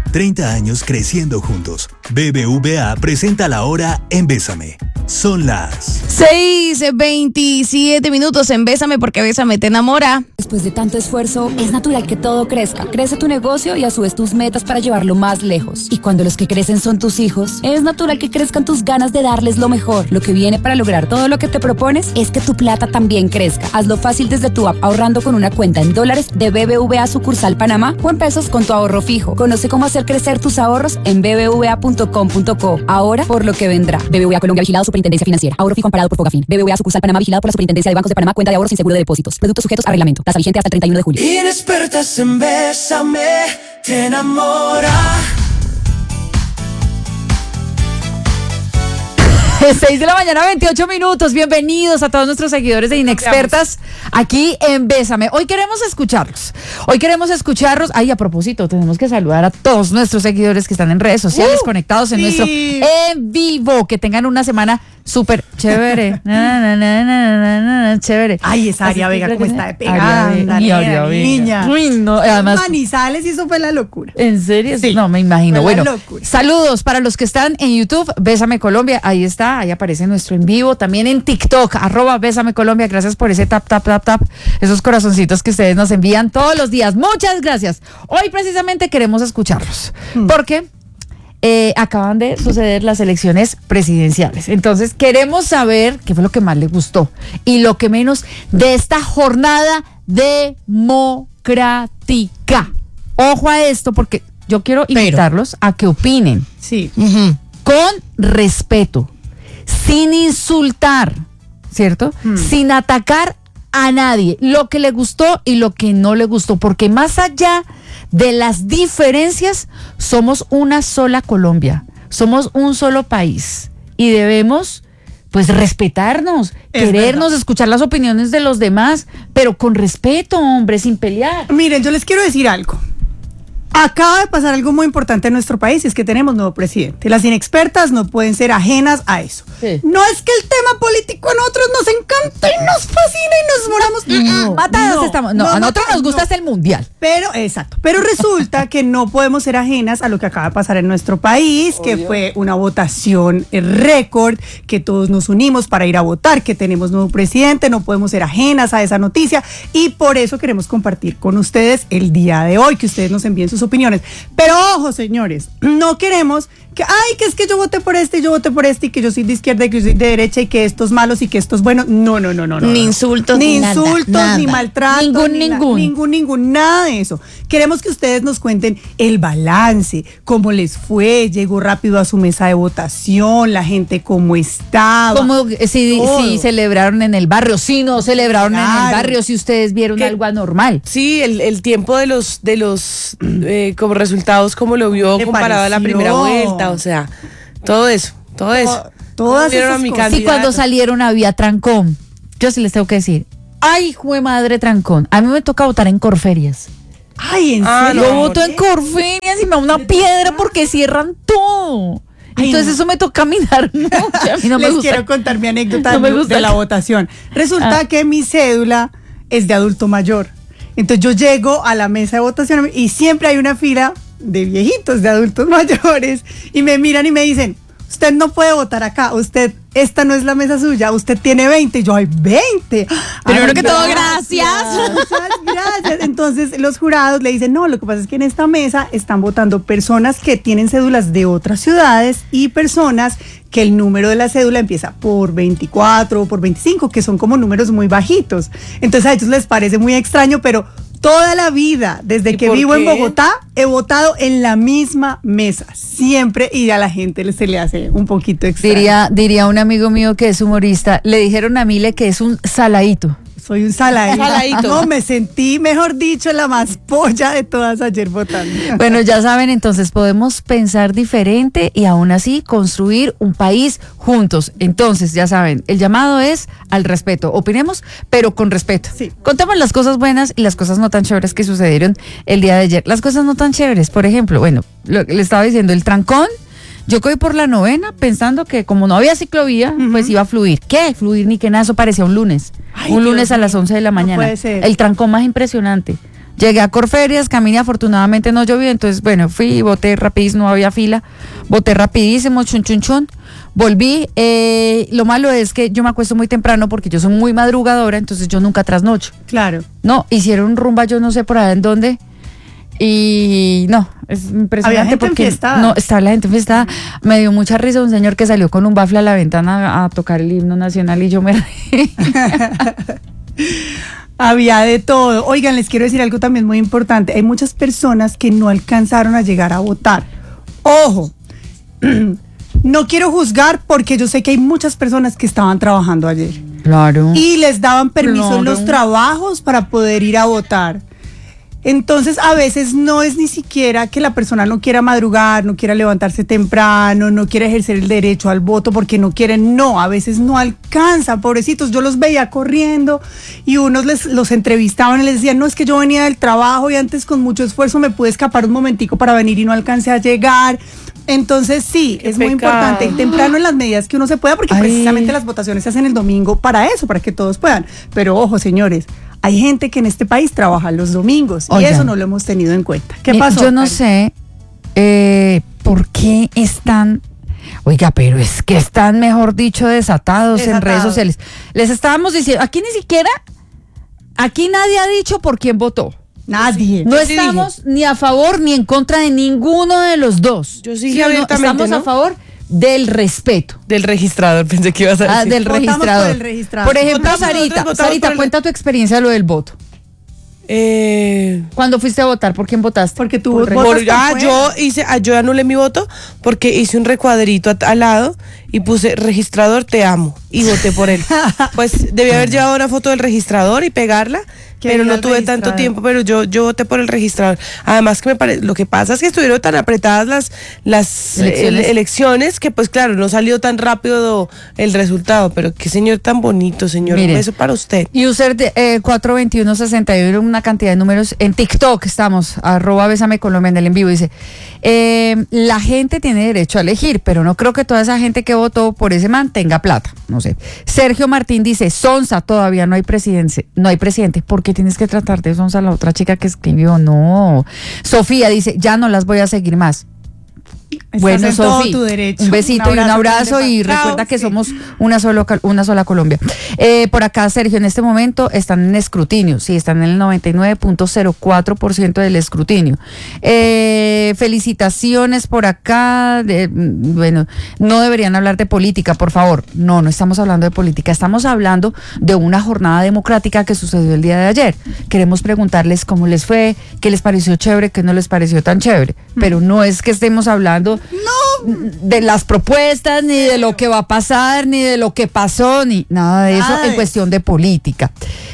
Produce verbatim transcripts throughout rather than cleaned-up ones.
treinta años creciendo juntos. B B V A presenta la hora en Bésame. Son las seis veintisiete minutos en Bésame, porque Bésame te enamora. Después de tanto esfuerzo, es natural que todo crezca. Crece tu negocio y a su vez tus metas para llevarlo más lejos. Y cuando los que crecen son tus hijos, es natural que crezcan tus ganas de darles lo mejor. Lo que viene para lograr todo lo que te propones es que tu plata también crezca. Hazlo fácil desde tu app, ahorrando con una cuenta en dólares de B B V A sucursal Panamá o en pesos con tu ahorro fijo. Conoce cómo hacer crecer tus ahorros en b b v a punto com punto co. Ahora por lo que vendrá. B B V A Colombia, vigilado Superintendencia Financiera. Ahorro fijo amparado por Fogafín. B B V A sucursal Panamá, vigilado por la Superintendencia de Bancos de Panamá. Cuenta de ahorros sin seguro de depósitos. Productos sujetos a reglamento. Tasa vigente hasta el treinta y uno de julio. Inexpertas en Bésame te enamora. seis de la mañana, veintiocho minutos. Bienvenidos a todos nuestros seguidores de Inexpertas aquí en Bésame. Hoy queremos escucharlos. Hoy queremos escucharlos. Ay, a propósito, tenemos que saludar a todos nuestros seguidores que están en redes sociales, uh, conectados en sí. nuestro en vivo. Que tengan una semana súper chévere. na, na, na, na, na, na, chévere. Ay, esa Aria Vega, cómo está de pegada. La niña. Uy, no, además. Manizales, y eso fue la locura. ¿En serio? Sí. No, me imagino. Fue Bueno, locura. Saludos para los que están en YouTube, Bésame Colombia. Ahí está. Ahí aparece nuestro en vivo, también en TikTok, arroba Bésame Colombia. Gracias por ese tap, tap, tap, tap, esos corazoncitos que ustedes nos envían todos los días. Muchas gracias. Hoy precisamente queremos escucharlos, hmm. porque eh, acaban de suceder las elecciones presidenciales. Entonces queremos saber qué fue lo que más les gustó y lo que menos de esta jornada democrática. Ojo a esto, porque yo quiero invitarlos Pero. a que opinen. Sí. Uh-huh. Con respeto, sin insultar, ¿cierto? Hmm. Sin atacar a nadie, lo que le gustó y lo que no le gustó, porque más allá de las diferencias, somos una sola Colombia, somos un solo país y debemos, pues, respetarnos, es querernos, verdad. escuchar las opiniones de los demás, pero con respeto, hombre, sin pelear. Miren, yo les quiero decir algo. Acaba de pasar algo muy importante en nuestro país, y es que tenemos nuevo presidente. Las inexpertas no pueden ser ajenas a eso. Sí. No es que el tema político a nosotros nos encanta y nos fascina y nos moramos. No, matadas no, estamos. No, no, a nosotros nos gusta no. hasta el mundial. Pero, exacto. Pero resulta que no podemos ser ajenas a lo que acaba de pasar en nuestro país, Obvio. que fue una votación récord, que todos nos unimos para ir a votar, que tenemos nuevo presidente. No podemos ser ajenas a esa noticia y por eso queremos compartir con ustedes el día de hoy, que ustedes nos envíen sus opiniones. Pero ojo, señores, no queremos que, ay, que es que yo voté por este y yo voté por este y que yo soy de izquierda y que yo soy de derecha y que estos malos y que estos buenos. No, no, no, no. no ni insultos, ni, ni insultos, nada, ni nada. maltrato. Ningún, ni ningún. Na, ningún, ningún, nada de eso. Queremos que ustedes nos cuenten el balance, cómo les fue, llegó rápido a su mesa de votación, la gente cómo estaba. Como si, si celebraron en el barrio, si no celebraron claro. en el barrio, si ustedes vieron ¿Qué? algo anormal. Sí, el, el tiempo de los, de los eh, como resultados, como lo vio comparado a la primera vuelta, o sea, todo eso, todo eso. Todas esas cosas. Y cuando salieron había trancón. Yo sí les tengo que decir, ay, jue madre trancón. A mí me toca votar en Corferias. Ay, ¿en ah, serio? Yo voto en Corferias y me da una piedra porque cierran todo. Ay, Entonces no. eso me toca caminar mucho. A mí no Les me gusta. quiero contar mi anécdota no me gusta. de la votación. Resulta ah. que mi cédula es de adulto mayor. Entonces yo llego a la mesa de votación y siempre hay una fila de viejitos, de adultos mayores, y me miran y me dicen, usted no puede votar acá, usted, esta no es la mesa suya, usted tiene veinte, y yo, hay veinte. Primero Ay, que todo, gracias. Gracias, gracias. Entonces los jurados le dicen, no, lo que pasa es que en esta mesa están votando personas que tienen cédulas de otras ciudades y personas que el número de la cédula empieza por veinticuatro o por veinticinco, que son como números muy bajitos. Entonces a ellos les parece muy extraño, pero toda la vida, desde que vivo qué? en Bogotá, he votado en la misma mesa, siempre, y a la gente se le hace un poquito extraño. Diría, diría un amigo mío que es humorista, le dijeron a Mile que es un saladito. Soy un saladito. saladito. No, me sentí, mejor dicho, la más polla de todas ayer votando. Bueno, ya saben, entonces podemos pensar diferente y aún así construir un país juntos. Entonces, ya saben, el llamado es al respeto. Opinemos, pero con respeto. Sí. Contemos las cosas buenas y las cosas no tan chéveres que sucedieron el día de ayer. Las cosas no tan chéveres, por ejemplo, bueno, lo que le estaba diciendo, el trancón. Yo voy por la novena pensando que como no había ciclovía, uh-huh. pues iba a fluir. ¿Qué? Fluir ni que nada, eso parecía un lunes. Ay, un lunes Dios a las once de la mañana. No puede ser. El trancón más impresionante. Llegué a Corferias, caminé, afortunadamente no llovió, entonces bueno, fui, voté rapidísimo, no había fila, voté rapidísimo, chun chun chun, volví, eh, lo malo es que yo me acuesto muy temprano porque yo soy muy madrugadora, entonces yo nunca trasnocho. Claro. No, hicieron rumba yo no sé por allá en dónde, y no, es impresionante. Había gente porque enfiestada. no, estaba la gente enfiestada. Me dio mucha risa un señor que salió con un bafle a la ventana a, a tocar el himno nacional y yo me reí. Había de todo. Oigan, les quiero decir algo también muy importante. Hay muchas personas que no alcanzaron a llegar a votar. Ojo, no quiero juzgar porque yo sé que hay muchas personas que estaban trabajando ayer. Claro. Y les daban permiso Claro. en los trabajos para poder ir a votar. Entonces, a veces no es ni siquiera que la persona no quiera madrugar, no quiera levantarse temprano, no quiera ejercer el derecho al voto porque no quieren, no, a veces no alcanzan, pobrecitos. Yo los veía corriendo y unos les, los entrevistaban y les decían, no, es que yo venía del trabajo y antes con mucho esfuerzo me pude escapar un momentico para venir y no alcancé a llegar. Entonces sí, Qué es muy pecado. importante y temprano en las medidas que uno se pueda, porque Ay. precisamente las votaciones se hacen el domingo para eso, para que todos puedan. Pero ojo, señores, hay gente que en este país trabaja los domingos y Oigan. eso no lo hemos tenido en cuenta. ¿Qué Eh, pasó? Yo no Karen? sé eh, por qué están, oiga, pero es que están, mejor dicho, desatados, en redes Desatados. sociales. Les estábamos diciendo, aquí ni siquiera, aquí nadie ha dicho por quién votó. Nadie. No Yo sí estamos ni a favor ni en contra de ninguno de los dos. Yo sí ¿Sí dije o no? abiertamente, Estamos ¿no? a favor del respeto. Del registrador, pensé que ibas a decir. Ah, del Votamos registrador. por el registrador. Por ejemplo, Votamos, Sarita, nosotros votamos Sarita, por el- cuenta tu experiencia de lo del voto. Eh, ¿Cuándo fuiste a votar? ¿Por quién votaste? Porque tú Por votas por- por ah, fuera. yo hice, ah, yo anulé mi voto porque hice un recuadrito a- al lado y puse registrador te amo y voté por él. Pues debí haber llevado una foto del registrador y pegarla, ¿Qué pero diga no el tuve registrador? tanto tiempo, pero yo yo voté por el registrador. Además que me parece, lo que pasa es que estuvieron tan apretadas las las Elecciones. eh, elecciones que pues claro, no salió tan rápido el resultado, pero qué señor tan bonito, señor. Miren. Un beso para usted. User de eh, cuatro veintiuno sesenta y uno, una cantidad de números. En TikTok estamos, arroba Bésame Colombia en el en vivo. Dice, eh, la gente tiene derecho a elegir, pero no creo que toda esa gente que votó por ese man tenga plata. No sé. Sergio Martín dice, Sonsa, todavía no hay presidente. No hay presidente. ¿Por qué tienes que tratar de Sonsa, la otra chica que escribió? No. Sofía dice, ya no las voy a seguir más. Estás Bueno, en todo Sofi, tu derecho. un besito y un abrazo y grande. recuerda Chao. que Sí. somos una, solo, cal- una sola Colombia. Eh, por acá, Sergio, en este momento están en escrutinio, sí, están en el noventa y nueve punto cero cuatro por ciento del escrutinio. Eh, felicitaciones por acá, de- mm, bueno, no deberían hablar de política, por favor. No, no estamos hablando de política, estamos hablando de una jornada democrática que sucedió el día de ayer. Queremos preguntarles cómo les fue, qué les pareció chévere, qué no les pareció tan chévere, pero no es que estemos hablando de las propuestas, ni de lo que va a pasar, ni de lo que pasó, ni nada de eso Nada en de cuestión de política.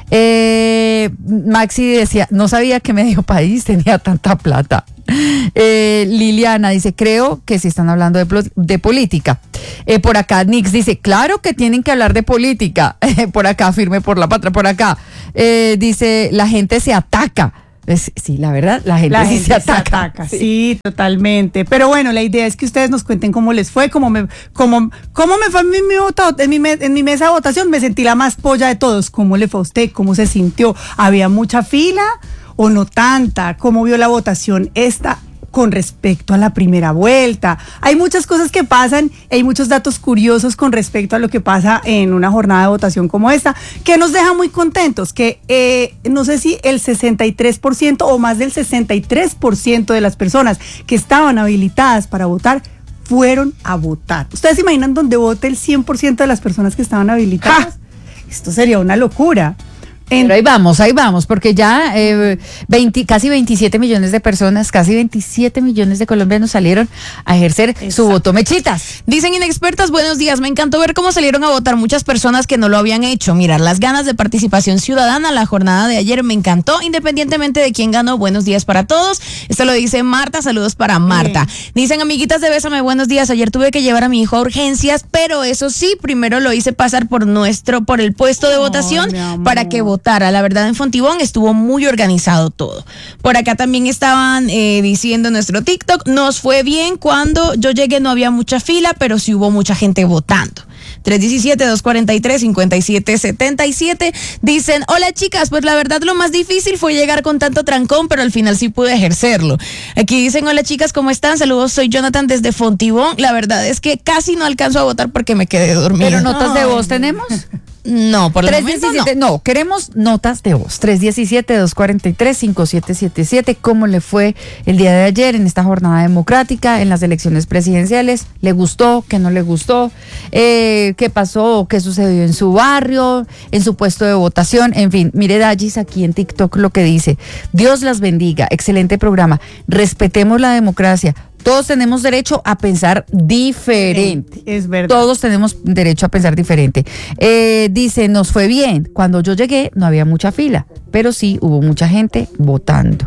Eh, Maxi decía, no sabía que medio país tenía tanta plata. Eh, Liliana dice, creo que sí están hablando de, plo- de política. Eh, por acá Nix dice, claro que tienen que hablar de política. Por acá, firme por la patria. Por acá eh, dice, la gente se ataca. Es- sí, la verdad, la gente La sí gente se ataca. sí. totalmente. Pero bueno, la idea es que ustedes nos cuenten cómo les fue, cómo me, cómo, cómo me fue en mi, mi voto- en, mi me- en mi mesa de votación. Me sentí la más polla de todos. ¿Cómo le fue a usted? ¿Cómo se sintió? ¿Había mucha fila o no tanta? ¿Cómo vio la votación esta con respecto a la primera vuelta? Hay muchas cosas que pasan, hay muchos datos curiosos con respecto a lo que pasa en una jornada de votación como esta, que nos deja muy contentos, que eh, no sé si el sesenta y tres por ciento o más del sesenta y tres por ciento de las personas que estaban habilitadas para votar fueron a votar. ¿Ustedes se imaginan donde vote el cien por ciento de las personas que estaban habilitadas? Esto sería una locura. En- Pero ahí vamos, ahí vamos, porque ya eh, veinte, casi veintisiete millones de personas, casi veintisiete millones de colombianos salieron a ejercer su voto. Mechitas. Dicen inexpertas, buenos días. Me encantó ver cómo salieron a votar muchas personas que no lo habían hecho. Mirar las ganas de participación ciudadana. La jornada de ayer me encantó, independientemente de quién ganó. Buenos días para todos. Esto lo dice Marta. Saludos para Marta. Dicen amiguitas de Bésame, buenos días. Ayer tuve que llevar a mi hijo a urgencias, pero eso sí, primero lo hice pasar por nuestro, por el puesto de Ay, votación mi amor. para que votara. La verdad, en Fontibón estuvo muy organizado todo. Por acá también estaban eh, diciendo en nuestro TikTok, nos fue bien cuando yo llegué, no había mucha fila, pero sí hubo mucha gente votando. tres uno siete, dos cuatro tres, cinco siete siete siete. Dicen, hola chicas, pues la verdad lo más difícil fue llegar con tanto trancón, pero al final sí pude ejercerlo. Aquí dicen, hola chicas, ¿cómo están? Saludos, soy Jonathan desde Fontibón. La verdad es que casi no alcanzo a votar porque me quedé dormida. ¿Pero notas de voz tenemos? No, por el momento no. No, queremos notas de voz. tres uno siete, dos cuatro tres, cinco siete siete siete. ¿Cómo le fue el día de ayer en esta jornada democrática, en las elecciones presidenciales? ¿Le gustó? ¿Qué no le gustó? Eh, ¿Qué pasó? ¿Qué sucedió en su barrio? ¿En su puesto de votación? En fin, mire Dallis aquí en TikTok lo que dice. Dios las bendiga. Excelente programa. Respetemos la democracia. Todos tenemos derecho a pensar diferente. Es verdad. Todos tenemos derecho a pensar diferente. Eh, dice, nos fue bien. Cuando yo llegué no había mucha fila, pero sí hubo mucha gente votando.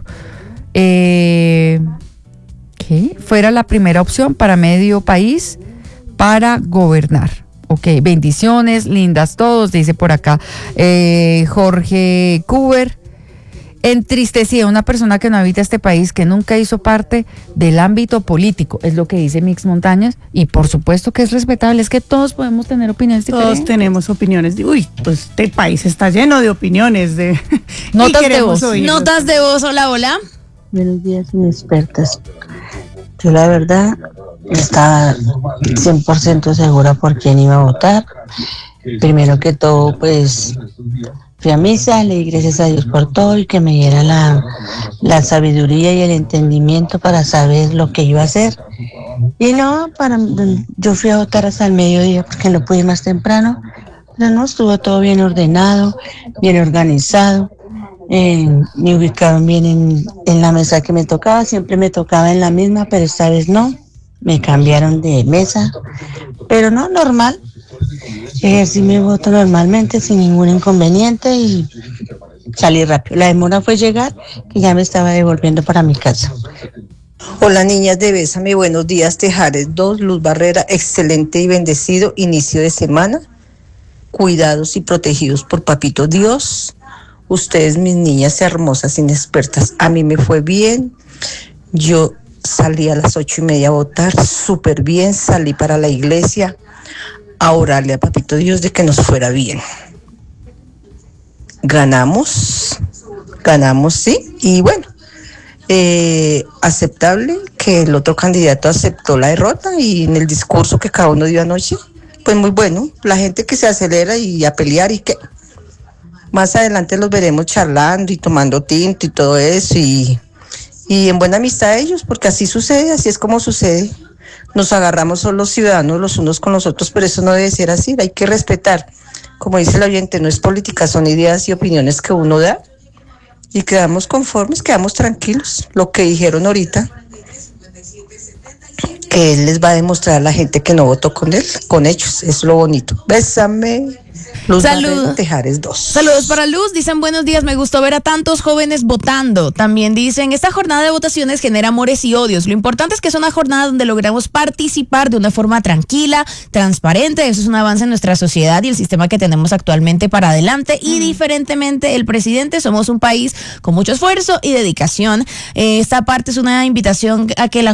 Eh, ¿Qué? Fuera la primera opción para medio país para gobernar. Ok, bendiciones, lindas todos, dice por acá eh, Jorge Cuber. Entristecida, una persona que no habita este país, que nunca hizo parte del ámbito político, es lo que dice Mix Montañas, y por supuesto que es respetable, es que todos podemos tener opiniones diferentes. Todos tenemos opiniones. Uy, pues este país está lleno de opiniones. De Notas de voz. Oírlos. Notas de voz, hola, hola. Buenos días, inexpertas. Yo la verdad estaba cien por ciento segura por quién iba a votar. Primero que todo, pues fui a misa, le di gracias a Dios por todo y que me diera la, la sabiduría y el entendimiento para saber lo que iba a hacer. Y no, para yo fui a votar hasta el mediodía porque no pude ir más temprano, pero no, estuvo todo bien ordenado, bien organizado, eh, me ubicaron bien en, en la mesa que me tocaba, siempre me tocaba en la misma, pero esta vez no, me cambiaron de mesa, pero no, normal. Ejercí mi voto normalmente sin ningún inconveniente y salí rápido. La demora fue llegar, que ya me estaba devolviendo para mi casa. Hola niñas de Bésame, buenos días, Tejares dos, Luz Barrera, excelente y bendecido inicio de semana, cuidados y protegidos por Papito Dios. Ustedes, mis niñas hermosas, inexpertas, a mí me fue bien, yo salí a las ocho y media a votar, súper bien, salí para la iglesia a orarle a Papito Dios de que nos fuera bien. Ganamos, ganamos, sí, y bueno, eh, aceptable que el otro candidato aceptó la derrota y en el discurso que cada uno dio anoche, pues muy bueno, la gente que se acelera y a pelear y que más adelante los veremos charlando y tomando tinto y todo eso y, y en buena amistad ellos, porque así sucede, así es como sucede. Nos agarramos solo los ciudadanos los unos con los otros, pero eso no debe ser así, hay que respetar. Como dice el oyente, no es política, son ideas y opiniones que uno da y quedamos conformes, quedamos tranquilos. Lo que dijeron ahorita, que él les va a demostrar a la gente que no votó con él, con hechos, es lo bonito. Bésame. Luz Barrera, Tejares dos. Saludos para Luz, dicen buenos días, me gustó ver a tantos jóvenes votando. También dicen, esta jornada de votaciones genera amores y odios. Lo importante es que es una jornada donde logramos participar de una forma tranquila, transparente. Eso es un avance en nuestra sociedad y el sistema que tenemos actualmente para adelante. Y diferentemente, el presidente, somos un país con mucho esfuerzo y dedicación. Eh, esta parte es una invitación a que la